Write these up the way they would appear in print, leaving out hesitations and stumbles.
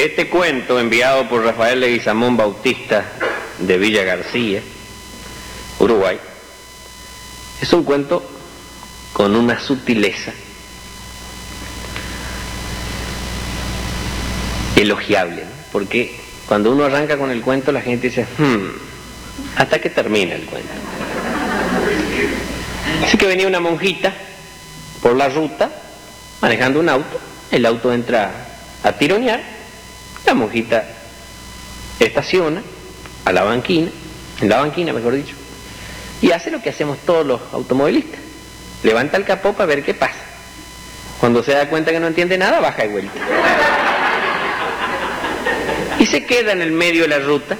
Este cuento, enviado por Rafael Leguizamón Bautista de Villa García, Uruguay, es un cuento con una sutileza elogiable, ¿no? Porque cuando uno arranca con el cuento la gente dice, hasta que termina el cuento. Así que venía una monjita por la ruta manejando un auto, el auto entra a tironear, la monjita estaciona a la banquina, en la banquina mejor dicho, y hace lo que hacemos todos los automovilistas, levanta el capó para ver qué pasa. Cuando se da cuenta que no entiende nada, baja de vuelta. Y se queda en el medio de la ruta.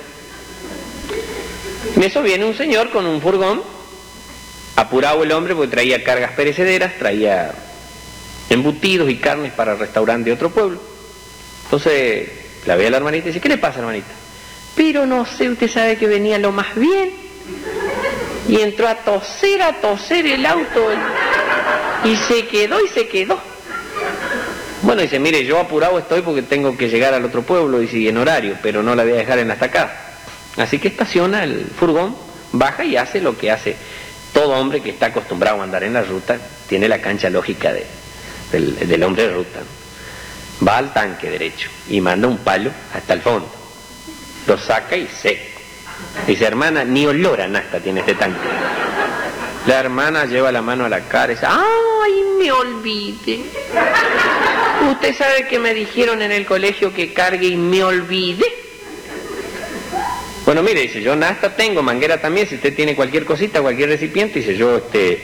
En eso viene un señor con un furgón, apurado el hombre porque traía cargas perecederas, traía embutidos y carnes para el restaurante de otro pueblo. Entonces la ve a la hermanita y dice, ¿qué le pasa, hermanita? Pero no sé, usted sabe que venía lo más bien y entró a toser el auto y se quedó. Bueno, dice, mire, yo apurado estoy porque tengo que llegar al otro pueblo y sigue en horario, pero no la voy a dejar en la estacada. Así que estaciona el furgón, baja y hace lo que hace todo hombre que está acostumbrado a andar en la ruta, tiene la cancha lógica del hombre de ruta, ¿no? Va al tanque derecho y manda un palo hasta el fondo, lo saca y seco. Dice, hermana, ni olor a nafta tiene este tanque. La hermana lleva la mano a la cara y dice, ¡ay, me olvide! Usted sabe que me dijeron en el colegio que cargue y me olvide. Bueno, mire, dice, yo nafta tengo, manguera también, si usted tiene cualquier cosita, cualquier recipiente, dice, yo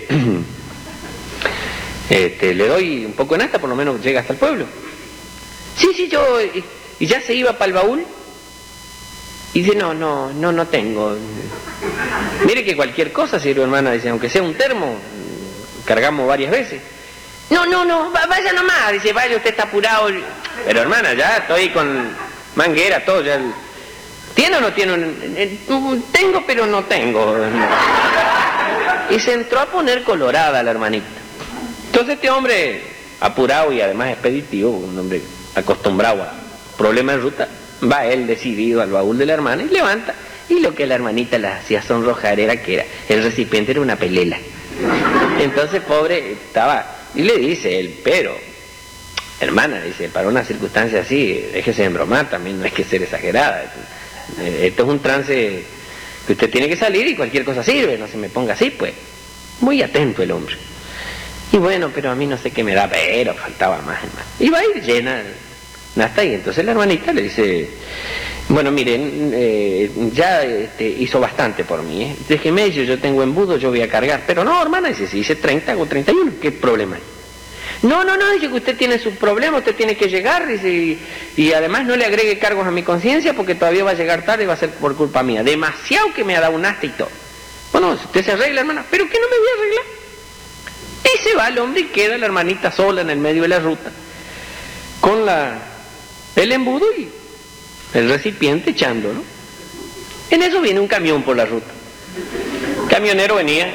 le doy un poco de nafta, por lo menos llega hasta el pueblo. Sí, yo, y ya se iba para el baúl, y dice, no tengo. Mire que cualquier cosa sirve, hermana, dice, aunque sea un termo, cargamos varias veces. No, vaya nomás, dice, vaya, usted está apurado. Pero hermana, ya estoy con manguera, todo, ya. ¿Tiene o no tiene? Tengo, pero no tengo. Y se entró a poner colorada la hermanita. Entonces este hombre, apurado y además expeditivo, un hombre acostumbrado a problemas de ruta, va él decidido al baúl de la hermana y levanta. Y lo que la hermanita la hacía sonrojar era que el recipiente era una pelela. Entonces, pobre, estaba... Y le dice él, pero, hermana, dice, para una circunstancia así, déjese de embromar también, no hay que ser exagerada. Esto es un trance que usted tiene que salir y cualquier cosa sirve, no se me ponga así, pues. Muy atento el hombre. Y bueno, pero a mí no sé qué me da, pero faltaba más, hermano. Y va a ir llena hasta ahí. Entonces la hermanita le dice, bueno, miren, ya hizo bastante por mí, ¿eh? Déjeme, yo tengo embudo, yo voy a cargar. Pero no, hermana, dice, si hice 30 hago 31, ¿qué problema hay? No, dice que usted tiene sus problemas, usted tiene que llegar, dice, y además no le agregue cargos a mi conciencia porque todavía va a llegar tarde y va a ser por culpa mía. Demasiado que me ha dado un asta y todo. Bueno, usted se arregla, hermana, pero que no me voy a arreglar. Y se va el hombre y queda la hermanita sola en el medio de la ruta, con el embudo y el recipiente echando, ¿no? En eso viene un camión por la ruta. El camionero venía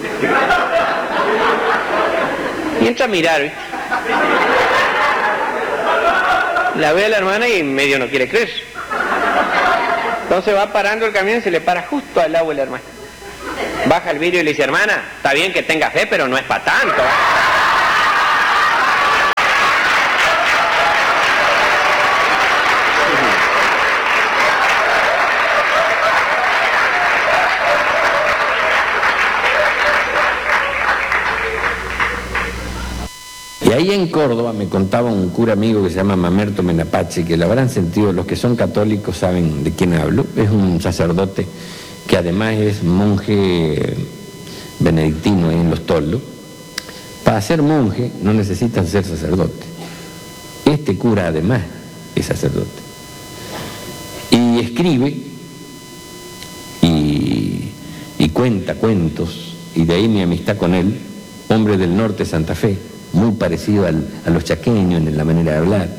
y entra a mirar, ¿viste? La ve a la hermana y medio no quiere creer. Entonces va parando el camión y se le para justo al lado de la hermana. Baja el vidrio y le dice, hermana, está bien que tenga fe, pero no es para tanto, ¿eh? Y ahí en Córdoba me contaba un cura amigo que se llama Mamerto Menapache, que lo habrán sentido, los que son católicos saben de quién hablo. Es un sacerdote que además es monje benedictino en Los Toldos. Para ser monje no necesitan ser sacerdote. Este cura además es sacerdote. Y escribe y cuenta cuentos, y de ahí mi amistad con él, hombre del norte de Santa Fe, muy parecido a los chaqueños en la manera de hablar.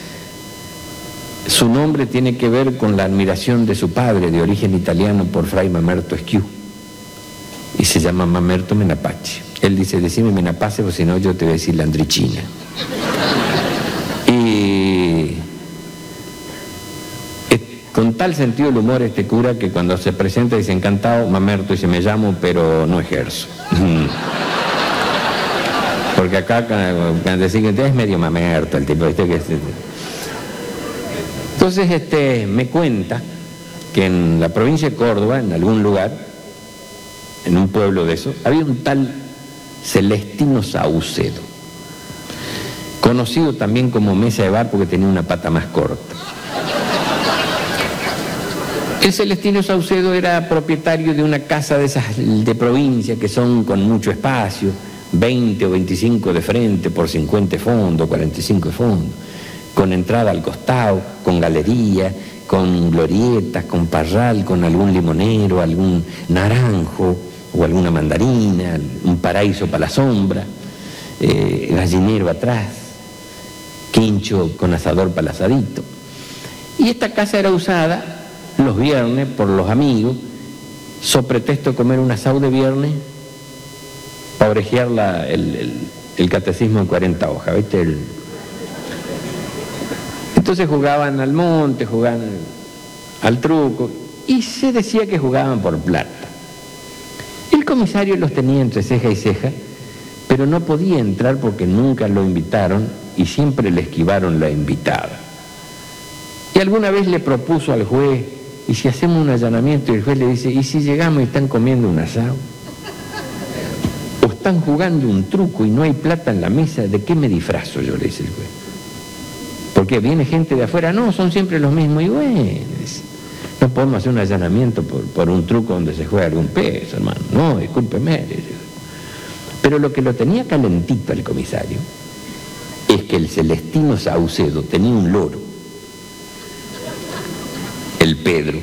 Su nombre tiene que ver con la admiración de su padre, de origen italiano, por Fray Mamerto Eschiù, y se llama Mamerto Menapache. Él dice, decime Menapace, o si no yo te voy a decir Landricina. Y Con tal sentido del humor este cura que cuando se presenta dice encantado, Mamerto, dice me llamo pero no ejerzo. Porque acá cuando decís que es medio Mamerto el tipo, ¿viste? Entonces me cuenta que en la provincia de Córdoba, en algún lugar, en un pueblo de esos, había un tal Celestino Saucedo, conocido también como Mesa de Bar porque tenía una pata más corta. El Celestino Saucedo era propietario de una casa de esas de provincia que son con mucho espacio, 20 o 25 de frente por 50 de fondo, 45 de fondo, con entrada al costado, con galería, con glorietas, con parral, con algún limonero, algún naranjo o alguna mandarina, un paraíso para la sombra, gallinero atrás, quincho con asador para el asadito. Y esta casa era usada los viernes por los amigos, so pretexto de comer un asado de viernes, para orejear el catecismo en 40 hojas, ¿viste? Entonces jugaban al monte, jugaban al truco, y se decía que jugaban por plata. El comisario los tenía entre ceja y ceja, pero no podía entrar porque nunca lo invitaron y siempre le esquivaron la invitada. Y alguna vez le propuso al juez, y si hacemos un allanamiento, y el juez le dice, ¿y si llegamos y están comiendo un asado? ¿O están jugando un truco y no hay plata en la mesa? ¿De qué me disfrazo yo?, le dice el juez. Porque viene gente de afuera, no, son siempre los mismos, y bueno, no podemos hacer un allanamiento por un truco donde se juega algún peso, hermano, no, discúlpeme. Pero lo que lo tenía calentito al comisario es que el Celestino Saucedo tenía un loro, el Pedro,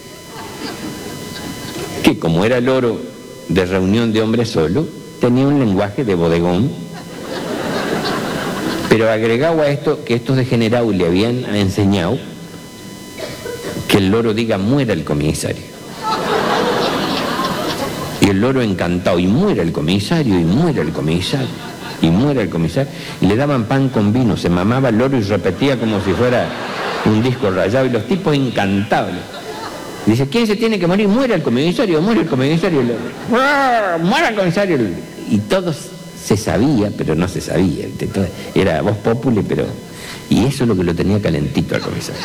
que como era loro de reunión de hombres solo, tenía un lenguaje de bodegón, pero agregado a esto, que estos degenerados le habían enseñado que el loro diga muera el comisario. Y el loro encantado, y muera el comisario, y muera el comisario, y muera el comisario. Y le daban pan con vino, se mamaba el loro y repetía como si fuera un disco rayado, y los tipos encantados. Dice, ¿quién se tiene que morir? Muera el comisario, muera el comisario. Muera el comisario. Y todos se sabía, pero no se sabía. Era voz populi, pero... Y eso es lo que lo tenía calentito al comisario.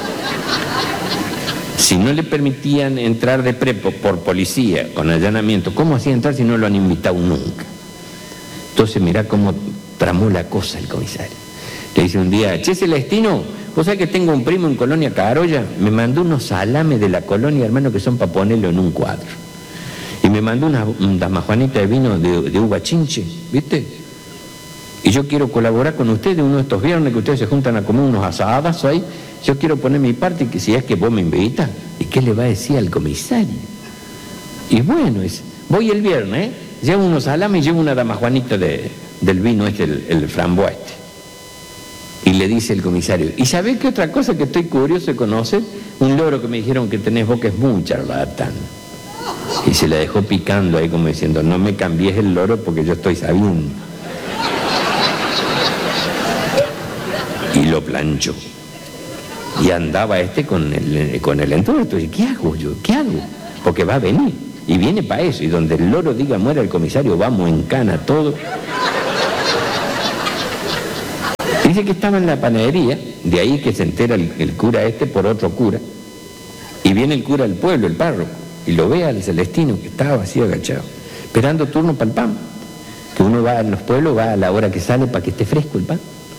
Si no le permitían entrar de prepo por policía, con allanamiento, ¿cómo hacía entrar si no lo han invitado nunca? Entonces mirá cómo tramó la cosa el comisario. Le dice un día, che, Celestino, vos sabés que tengo un primo en Colonia Carolla, me mandó unos salames de la colonia, hermano, que son para ponerlo en un cuadro. Y me mandó una damajuanita de vino de uva chinche, ¿viste? Y yo quiero colaborar con ustedes uno de estos viernes que ustedes se juntan a comer unos asadas ahí. Yo quiero poner mi parte, que si es que vos me invitas. ¿Y qué le va a decir al comisario? Y bueno, voy el viernes, llevo unos salames y llevo una damajuanita del vino el framboa Y le dice el comisario, ¿y sabés qué otra cosa que estoy curioso de conocer? Un loro que me dijeron que tenés vos que es muy charlatán. Y se la dejó picando ahí como diciendo, no me cambies el loro porque yo estoy sabiendo. Y lo planchó. Y andaba con el entuerto. Y ¿qué hago yo? ¿Qué hago? Porque va a venir. Y viene para eso. Y donde el loro diga muera el comisario, vamos en cana todo. Dice que estaba en la panadería, de ahí que se entera el cura por otro cura. Y viene el cura del pueblo, el párroco, y lo ve al Celestino, que estaba así agachado, esperando turno para el pan. Que uno va en los pueblos, va a la hora que sale para que esté fresco el pan.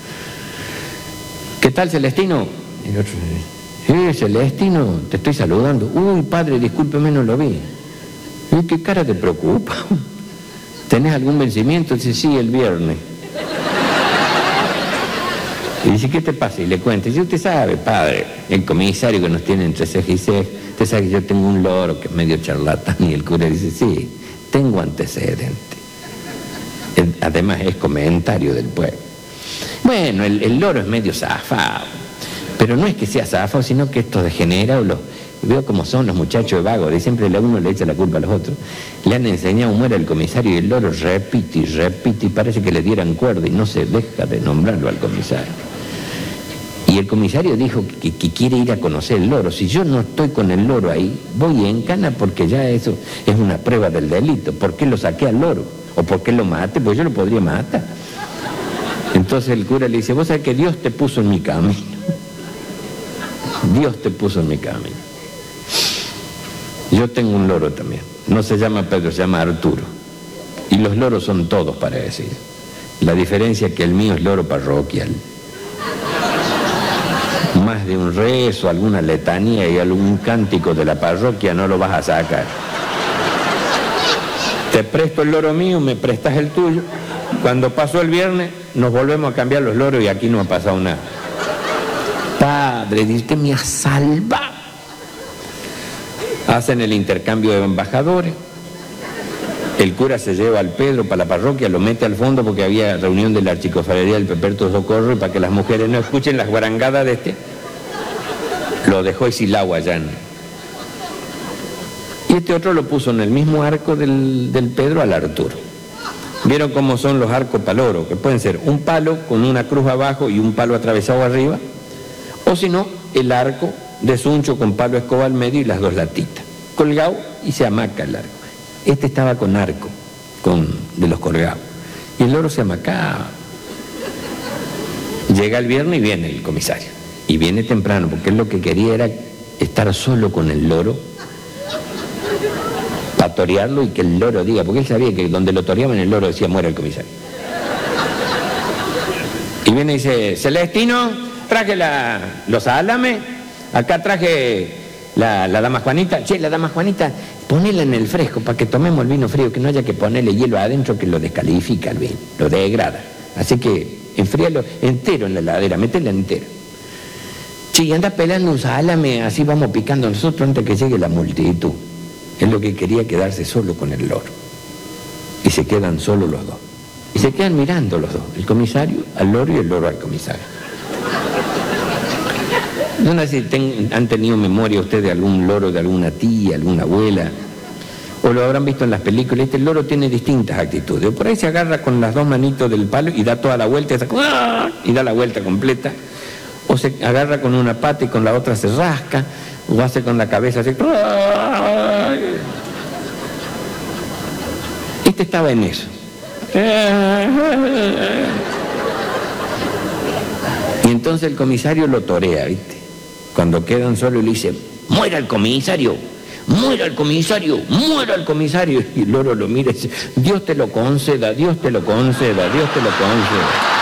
¿Qué tal, Celestino? El otro, Celestino, te estoy saludando. Uy, padre, discúlpeme, no lo vi. ¿Qué cara te preocupa? ¿Tenés algún vencimiento? Dice, sí, el viernes. Y dice, ¿qué te pasa? Y le cuenta. Y dice, usted sabe, padre, el comisario que nos tiene entre ceja y ceja, usted sabe que yo tengo un loro que es medio charlatán. Y el cura dice, sí, tengo antecedentes. Además es comentario del pueblo. Bueno, el loro es medio zafado, pero no es que sea zafado, sino que estos degenerados, veo cómo son los muchachos de vago, de siempre uno le echa la culpa a los otros, le han enseñado muera el comisario y el loro repite y repite y parece que le dieran cuerda y no se deja de nombrarlo al comisario. Y el comisario dijo que quiere ir a conocer el loro. Si yo no estoy con el loro ahí, voy en cana porque ya eso es una prueba del delito. ¿Por qué lo saqué al loro? ¿O por qué lo maté? Pues yo lo podría matar. Entonces el cura le dice, vos sabés que Dios te puso en mi camino. Dios te puso en mi camino. Yo tengo un loro también. No se llama Pedro, se llama Arturo. Y los loros son todos para decir. La diferencia es que el mío es loro parroquial. Más de un rezo, alguna letanía y algún cántico de la parroquia no lo vas a sacar. Te presto el loro mío, me prestas el tuyo. Cuando pasó el viernes, nos volvemos a cambiar los loros y aquí no ha pasado nada. Padre, dice que me ha salvado. Hacen el intercambio de embajadores. El cura se lleva al Pedro para la parroquia, lo mete al fondo porque había reunión de la archicofradía del Perpetuo Socorro y para que las mujeres no escuchen las guarangadas de este, lo dejó Isilagua allá. Y este otro lo puso en el mismo arco del Pedro al Arturo. ¿Vieron cómo son los arcos paloro? Que pueden ser un palo con una cruz abajo y un palo atravesado arriba, o si no, el arco de suncho con palo escoba al medio y las dos latitas. Colgado y se amaca el arco. Este estaba con arco, de los colgados. Y el loro se amacaba. Llega el viernes y viene el comisario. Y viene temprano, porque él lo que quería era estar solo con el loro, para torearlo y que el loro diga, porque él sabía que donde lo toreaban el loro decía muera el comisario. Y viene y dice, Celestino, traje los alames, acá traje la dama Juanita. Che, la dama Juanita, ponela en el fresco para que tomemos el vino frío, que no haya que ponerle hielo adentro que lo descalifica el vino, lo degrada. Así que enfríalo entero en la heladera, métela entero. Che, y anda pelando un salame, así vamos picando nosotros antes que llegue la multitud. Es lo que quería, quedarse solo con el loro. Y se quedan solo los dos. Y se quedan mirando los dos, el comisario al loro y el loro al comisario. No sé si han tenido memoria ustedes de algún loro, de alguna tía, alguna abuela, o lo habrán visto en las películas. El loro tiene distintas actitudes. Por ahí se agarra con las dos manitos del palo y da toda la vuelta y da la vuelta completa. O se agarra con una pata y con la otra se rasca, o hace con la cabeza así. Este estaba en eso. Y entonces el comisario lo torea, ¿viste? Cuando quedan solos le dice, muera el comisario, muera el comisario, muera el comisario. Y el loro lo mira y dice, Dios te lo conceda, Dios te lo conceda, Dios te lo conceda.